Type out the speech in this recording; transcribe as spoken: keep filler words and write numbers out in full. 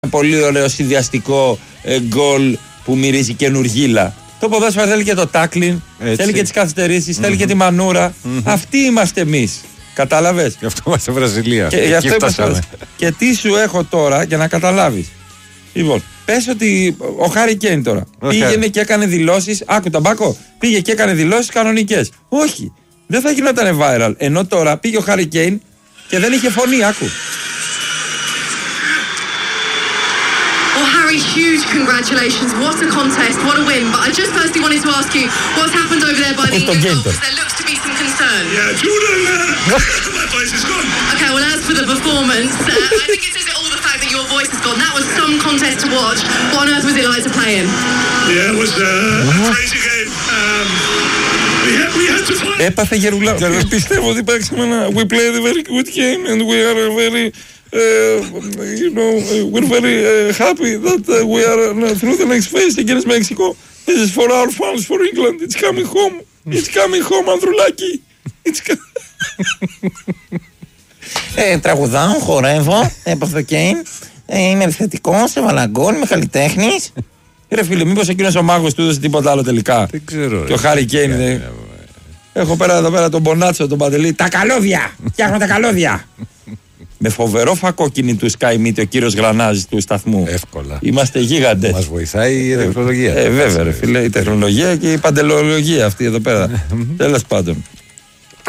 Πολύ ωραίο συνδυαστικό ε, γκολ που μυρίζει καινούργίλα. Το ποδόσφαιρο θέλει και το τάκλιν, θέλει και τις καθυστερήσεις, mm-hmm. θέλει και τη μανούρα. Mm-hmm. Αυτοί είμαστε εμείς. Κατάλαβες. Γι' αυτό είμαστε Βραζιλία. Και, γι αυτό είμαστε... και τι σου έχω τώρα για να καταλάβεις. Λοιπόν, πες ότι ο Χάρι Κέιν τώρα okay. πήγαινε και έκανε δηλώσεις. Άκου ταμπάκο, πήγε και έκανε δηλώσεις κανονικές. Όχι, δεν θα γινόταν viral. Ενώ τώρα πήγε ο Χάρι Κέιν και δεν είχε φωνή. Άκου. Huge congratulations, what a contest, what a win. But I just firstly wanted to ask you what's happened over there by the Indian goal, because there looks to be some concern. Yeah, Jordan, uh, my voice is gone. Okay, well as for the performance, uh, I think it says it all the fact that your voice is gone. That was some contest to watch. What on earth was it like to play in? Yeah, it was uh, a crazy game. Um, we had, we had to find... Έπαθε γερουλά. Πιστεύω ότι παίξαμε ένα... We played a very good game and we are very... Uh, you know, uh, we're very uh, happy that uh, we are uh, through the next phase against Mexico. This is for our fans, for England. It's coming home. It's coming home, Ανδρουλάκη. It's coming... ε, τραγουδάω, χορεύω, έπαθω το Κέιν. Ε, είμαι επιθετικός, έβαλα γκολ, είμαι καλλιτέχνης. Ρε φίλε, μήπως εκείνος ο μάγος του έδωσε τίποτα άλλο τελικά. Δεν ξέρω. Και ο Χάρι Κέιν. Δε... Έχω πέρα εδώ πέρα τον Μπονάτσο, τον Παντελή. Τα καλώδια! Φτιάχνω τα καλώδια! Με φοβερό φακό κινητού Sky Meet ο κύριος Γρανάζης του σταθμού. Εύκολα. Είμαστε γίγαντες. Μας βοηθάει η τεχνολογία. Ε, βέβαια, ρε φίλε, η τεχνολογία και η παντελολογία αυτή εδώ πέρα. Τέλος πάντων.